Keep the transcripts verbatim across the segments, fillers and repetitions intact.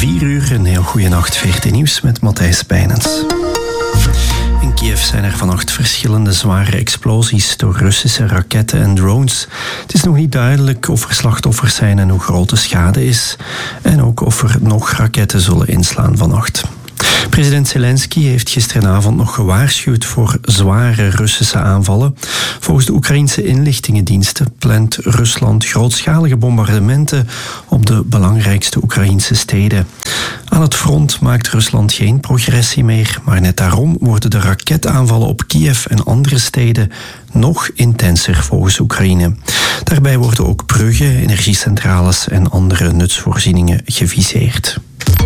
vier uur. Een heel goede nacht, V R T Nieuws met Matthijs Bijnens. In Kiev zijn er vannacht verschillende zware explosies door Russische raketten en drones. Het is nog niet duidelijk of er slachtoffers zijn en hoe groot de schade is. En ook of er nog raketten zullen inslaan vannacht. President Zelensky heeft gisteravond nog gewaarschuwd voor zware Russische aanvallen. Volgens de Oekraïense inlichtingendiensten plant Rusland grootschalige bombardementen op de belangrijkste Oekraïense steden. Aan het front maakt Rusland geen progressie meer, maar net daarom worden de raketaanvallen op Kiev en andere steden nog intenser volgens Oekraïne. Daarbij worden ook bruggen, energiecentrales en andere nutsvoorzieningen geviseerd.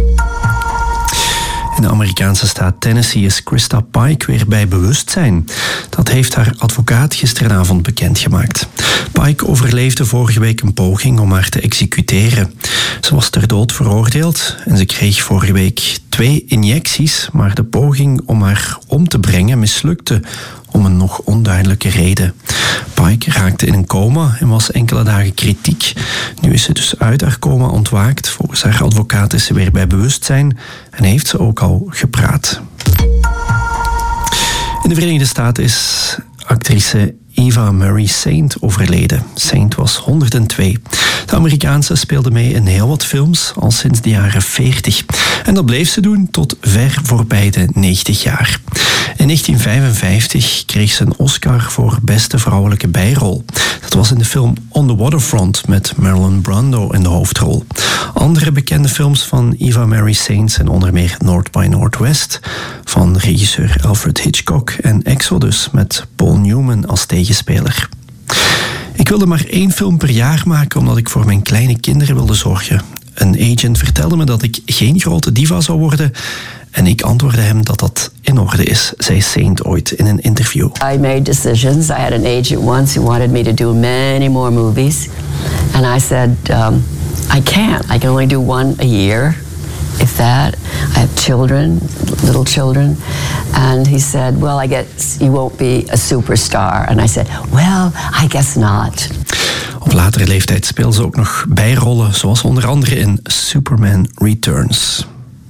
In de Amerikaanse staat Tennessee is Krista Pike weer bij bewustzijn. Dat heeft haar advocaat gisteravond bekendgemaakt. Pike overleefde vorige week een poging om haar te executeren. Ze was ter dood veroordeeld en ze kreeg vorige week twee injecties, maar de poging om haar om te brengen mislukte om een nog onduidelijke reden. Pike raakte in een coma en was enkele dagen kritiek. Nu is ze dus uit haar coma ontwaakt. Volgens haar advocaat is ze weer bij bewustzijn en heeft ze ook al gepraat. In de Verenigde Staten is actrice Eva Marie Saint overleden. Saint was honderdtwee. De Amerikaanse speelde mee in heel wat films, al sinds de jaren veertig. En dat bleef ze doen tot ver voorbij de negentig jaar. In negentien vijfenvijftig kreeg ze een Oscar voor beste vrouwelijke bijrol. Dat was in de film On the Waterfront met Marlon Brando in de hoofdrol. Andere bekende films van Eva Marie Saint zijn onder meer North by Northwest van regisseur Alfred Hitchcock en Exodus met Paul Newman als tegenspeler. Ik wilde maar één film per jaar maken omdat ik voor mijn kleine kinderen wilde zorgen. Een agent vertelde me dat ik geen grote diva zou worden en ik antwoordde hem dat dat in orde is, zei Saint ooit in een interview. I made decisions. I had an agent once who wanted me to do many more movies. And I said, um, I can't. I can only do one a year, if that. I have children, little children. And he said, well, I guess you won't be a superstar. And I said, well, I guess not. Op latere leeftijd speelde ze ook nog bijrollen, zoals onder andere in Superman Returns.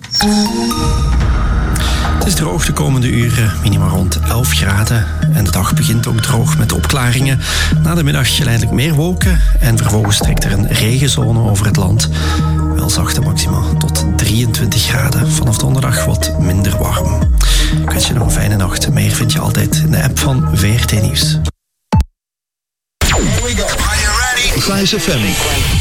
Het is droog de komende uren, minimaal rond elf graden. En de dag begint ook droog met opklaringen. Na de middag geleidelijk meer wolken en vervolgens trekt er een regenzone over het land. Wel zachte maxima tot drieëntwintig graden. Vanaf donderdag wat minder warm. Ik wens je nog een fijne nacht. Meer vind je altijd in de app van V R T Nieuws. Here we go. Are you ready? Vice F M.